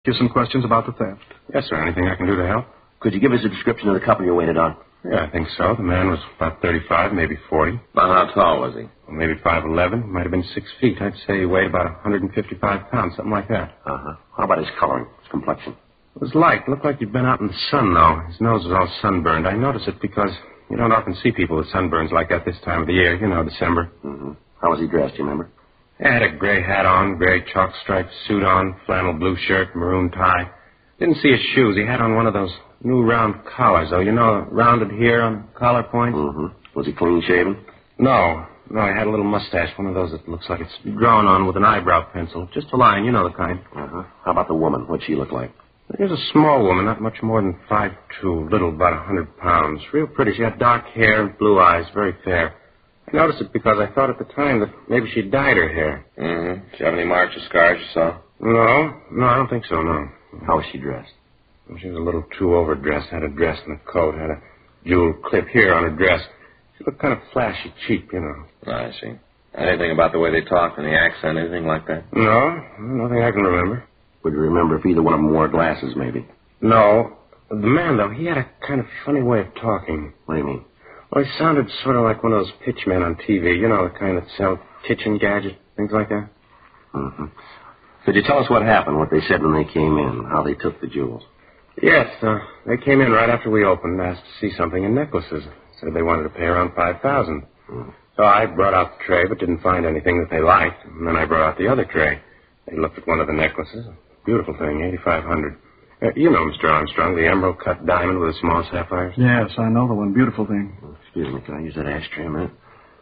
you some questions about the theft. Yes, sir. Anything I can do to help? Could you give us a description of the couple you waited on? Yeah, I think so. The man was about 35, maybe 40. About how tall was he? Well, maybe 5'11". Might have been 6 feet. I'd say he weighed about 155 pounds, something like that. Uh-huh. How about his coloring, his complexion? It was light. Looked like he'd been out in the sun, though. His nose was all sunburned. I noticed it because you don't often see people with sunburns like that this time of the year. You know, December. Mm-hmm. How was he dressed, do you remember? He had a gray hat on, gray chalk-striped suit on, flannel blue shirt, maroon tie. Didn't see his shoes. He had on one of those new round collars, though. You know, rounded here on the collar point. Mm-hmm. Was he clean-shaven? No, he had a little mustache, one of those that looks like it's drawn on with an eyebrow pencil. Just a line, you know the kind. Uh-huh. How about the woman? What'd she look like? She was a small woman, not much more than 5'2", little, about 100 pounds. Real pretty. She had dark hair and blue eyes, very fair. I noticed it because I thought at the time that maybe she dyed her hair. Mm-hmm. Did you have any marks or scars you saw? No, I don't think so, no. How was she dressed? Well, she was a little too overdressed. Had a dress and a coat. Had a jeweled clip here on her dress. She looked kind of flashy, cheap, you know. I see. Anything about the way they talked and the accent, anything like that? No, nothing I can remember. Would you remember if either one of them wore glasses, maybe? No. The man, though, he had a kind of funny way of talking. What do you mean? Well, he sounded sort of like one of those pitchmen on TV. You know, the kind that sell kitchen gadgets, things like that. Mm-hmm. Could you tell us what happened, what they said when they came in, how they took the jewels? Yes, they came in right after we opened, asked to see something in necklaces. Said they wanted to pay around $5,000. Mm. So I brought out the tray, but didn't find anything that they liked. And then I brought out the other tray. They looked at one of the necklaces. Beautiful thing, $8,500. You know, Mr. Armstrong, the emerald-cut diamond with the small sapphires? Yes, I know the one. Beautiful thing. Excuse me, can I use that ashtray a minute?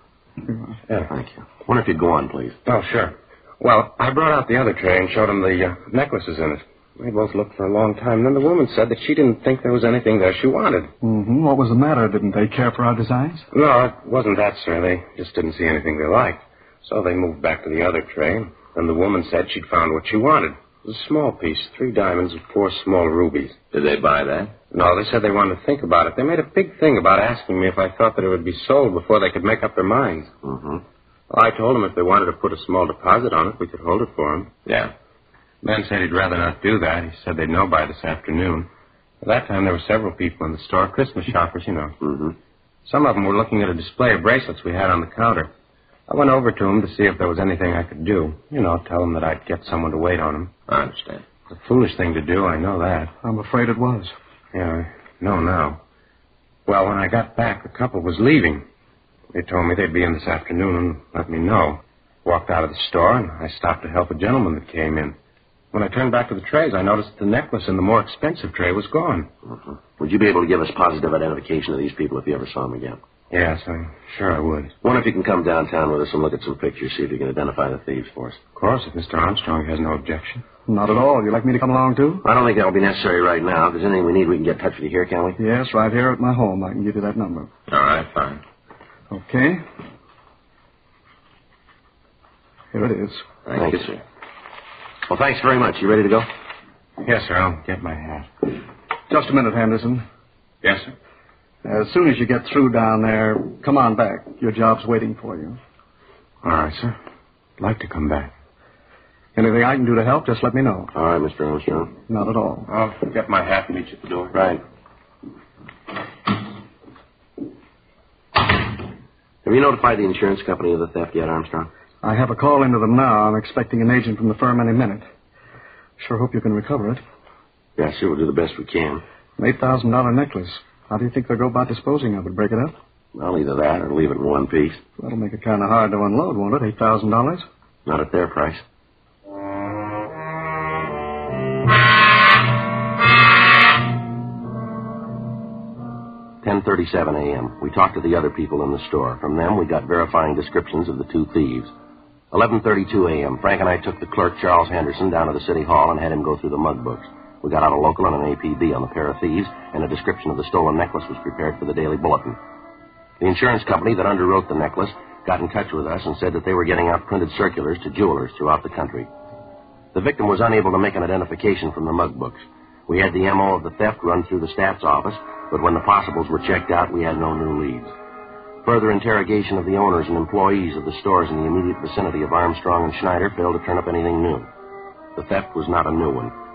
Yeah. Thank you. Wonder if you'd go on, please. Oh, sure. Well, I brought out the other tray and showed them the necklaces in it. They both looked for a long time. Then the woman said that she didn't think there was anything there she wanted. Mm-hmm. What was the matter? Didn't they care for our designs? No, it wasn't that, sir. They just didn't see anything they liked. So they moved back to the other tray. Then the woman said she'd found what she wanted. It was a small piece, 3 diamonds and 4 small rubies. Did they buy that? No, they said they wanted to think about it. They made a big thing about asking me if I thought that it would be sold before they could make up their minds. Mm-hmm. Well, I told them if they wanted to put a small deposit on it, we could hold it for them. Yeah. The man said he'd rather not do that. He said they'd know by this afternoon. At that time, there were several people in the store, Christmas shoppers, you know. Mm-hmm. Some of them were looking at a display of bracelets we had on the counter. I went over to them to see if there was anything I could do. You know, tell them that I'd get someone to wait on them. I understand. It's a foolish thing to do, I know that. I'm afraid it was. Yeah, I know now. Well, when I got back, the couple was leaving. They told me they'd be in this afternoon and let me know. Walked out of the store, and I stopped to help a gentleman that came in. When I turned back to the trays, I noticed the necklace in the more expensive tray was gone. Mm-hmm. Would you be able to give us positive identification of these people if you ever saw them again? Yes, I'm sure I would. Wonder if you can come downtown with us and look at some pictures, see if you can identify the thieves for us. Of course, if Mr. Armstrong has no objection. Not at all. You'd like me to come along, too? I don't think that'll be necessary right now. If there's anything we need, we can get in touch with you here, can we? Yes, right here at my home. I can give you that number. All right, fine. Okay. Here it is. Thank you, sir. Well, thanks very much. You ready to go? Yes, sir. I'll get my hat. Just a minute, Henderson. Yes, sir. As soon as you get through down there, come on back. Your job's waiting for you. All right, sir. I'd like to come back. Anything I can do to help, just let me know. All right, Mr. Armstrong. Not at all. I'll get my hat and meet you at the door. Right. Have you notified the insurance company of the theft yet, Armstrong? I have a call into them now. I'm expecting an agent from the firm any minute. Sure hope you can recover it. Yeah, sure. We'll do the best we can. An $8,000 necklace. How do you think they'll go about disposing of it? Break it up? Well, either that or leave it in one piece. That'll make it kind of hard to unload, won't it? $8,000? Not at their price. "10:37 a.m. We talked to the other people in the store. From them, we got verifying descriptions of the 2 thieves. 11:32 a.m. Frank and I took the clerk, Charles Henderson, down to the city hall and had him go through the mug books. We got out a local and an APB on the pair of thieves, and a description of the stolen necklace was prepared for the Daily Bulletin. The insurance company that underwrote the necklace got in touch with us and said that they were getting out printed circulars to jewelers throughout the country. The victim was unable to make an identification from the mug books. We had the M.O. of the theft run through the staff's office, but when the possibles were checked out, we had no new leads. Further interrogation of the owners and employees of the stores in the immediate vicinity of Armstrong and Schneider failed to turn up anything new. The theft was not a new one.